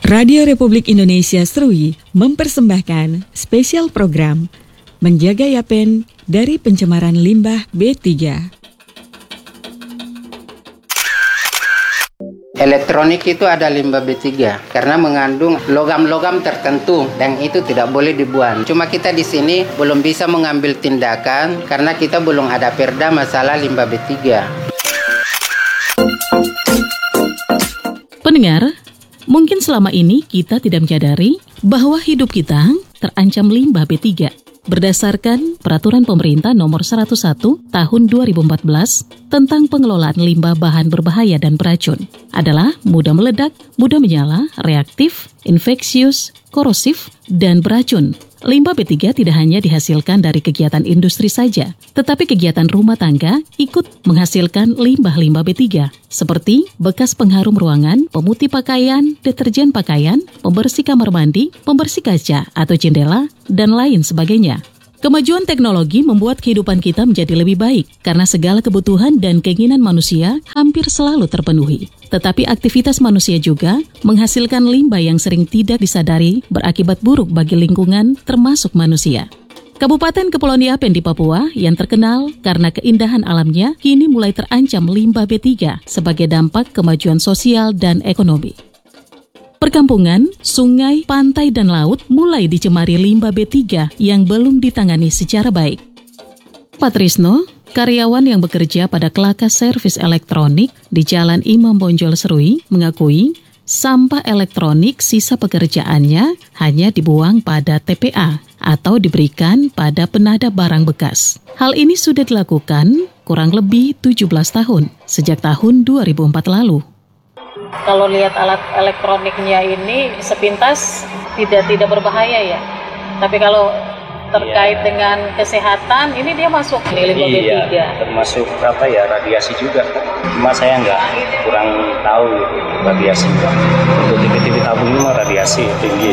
Radio Republik Indonesia Serui mempersembahkan spesial program Menjaga Yapen dari Pencemaran Limbah B3. Elektronik itu ada limbah B3 karena mengandung logam-logam tertentu dan itu tidak boleh dibuang. Cuma kita di sini belum bisa mengambil tindakan karena kita belum ada perda masalah limbah B3. Pendengar, mungkin selama ini kita tidak menyadari bahwa hidup kita terancam limbah B3. Berdasarkan Peraturan Pemerintah Nomor 101 Tahun 2014 tentang pengelolaan limbah bahan berbahaya dan beracun adalah mudah meledak, mudah menyala, reaktif, infeksius, korosif, dan beracun. Limbah B3 tidak hanya dihasilkan dari kegiatan industri saja, tetapi kegiatan rumah tangga ikut menghasilkan limbah-limbah B3, seperti bekas pengharum ruangan, pemutih pakaian, deterjen pakaian, pembersih kamar mandi, pembersih kaca atau jendela, dan lain sebagainya. Kemajuan teknologi membuat kehidupan kita menjadi lebih baik karena segala kebutuhan dan keinginan manusia hampir selalu terpenuhi. Tetapi aktivitas manusia juga menghasilkan limbah yang sering tidak disadari berakibat buruk bagi lingkungan termasuk manusia. Kabupaten Kepulauan Yapen di Papua yang terkenal karena keindahan alamnya kini mulai terancam limbah B3 sebagai dampak kemajuan sosial dan ekonomi. Perkampungan, sungai, pantai, dan laut mulai dicemari limbah B3 yang belum ditangani secara baik. Patrisno, karyawan yang bekerja pada Kelakas Servis Elektronik di Jalan Imam Bonjol Serui, mengakui sampah elektronik sisa pekerjaannya hanya dibuang pada TPA atau diberikan pada penada barang bekas. Hal ini sudah dilakukan kurang lebih 17 tahun, sejak tahun 2004 lalu. Kalau lihat alat elektroniknya ini sepintas tidak berbahaya ya. Tapi kalau terkait dengan kesehatan ini dia masuk nih limbah B3. Termasuk radiasi juga kan. Cuma saya kurang tahu radiasi. Untuk TV tabung ini radiasi tinggi.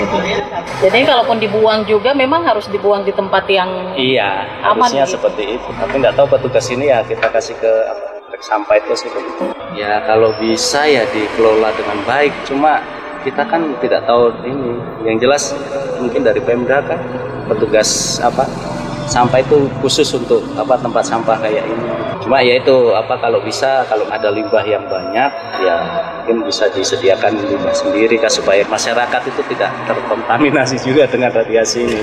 Jadi kalaupun dibuang juga memang harus dibuang di tempat yang aman. Harusnya seperti itu. Tapi nggak tahu petugas ini ya kita kasih ke sampah itu sih. Ya kalau bisa ya dikelola dengan baik. Cuma kita kan tidak tahu ini. Yang jelas mungkin dari Pemda kan petugas sampah itu khusus untuk tempat sampah kayak ini. Cuma ya itu kalau bisa kalau ada limbah yang banyak ya mungkin bisa disediakan limbah sendiri kan supaya masyarakat itu tidak terkontaminasi juga dengan radiasi ini.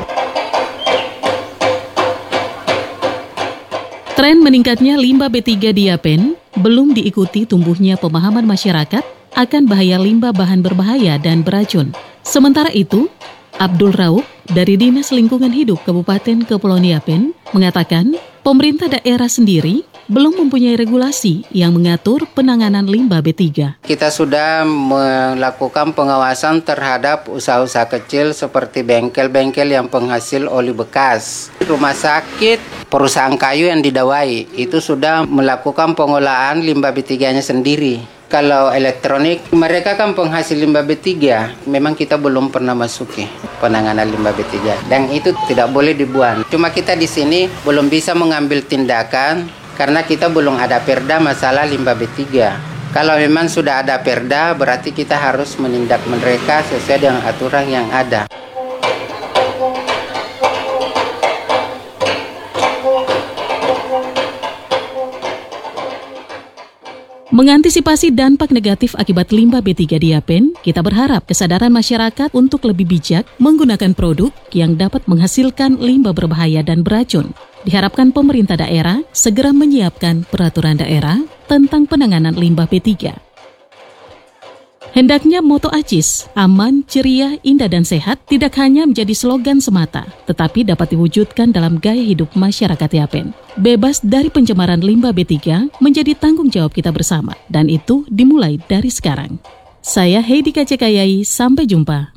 Tren meningkatnya limbah B3 di Yapen belum diikuti tumbuhnya pemahaman masyarakat akan bahaya limbah bahan berbahaya dan beracun. Sementara itu, Abdul Rauf dari Dinas Lingkungan Hidup Kabupaten Kepulauan Yapen mengatakan pemerintah daerah sendiri belum mempunyai regulasi yang mengatur penanganan limbah B3. Kita sudah melakukan pengawasan terhadap usaha-usaha kecil seperti bengkel-bengkel yang penghasil oli bekas, rumah sakit, perusahaan kayu yang didawai, itu sudah melakukan pengolahan limbah B3-nya sendiri. Kalau elektronik, mereka kan penghasil limbah B3. Memang kita belum pernah masuki penanganan limbah B3. Dan itu tidak boleh dibuang. Cuma kita di sini belum bisa mengambil tindakan karena kita belum ada perda masalah limbah B3. Kalau memang sudah ada perda, berarti kita harus menindak mereka sesuai dengan aturan yang ada. Mengantisipasi dampak negatif akibat limbah B3 di Yapen, kita berharap kesadaran masyarakat untuk lebih bijak menggunakan produk yang dapat menghasilkan limbah berbahaya dan beracun. Diharapkan pemerintah daerah segera menyiapkan peraturan daerah tentang penanganan limbah B3. Hendaknya moto ACIS, aman, ceria, indah, dan sehat tidak hanya menjadi slogan semata, tetapi dapat diwujudkan dalam gaya hidup masyarakat Yapen. Bebas dari pencemaran limbah B3 menjadi tanggung jawab kita bersama, dan itu dimulai dari sekarang. Saya Heidi KCKYAI, sampai jumpa.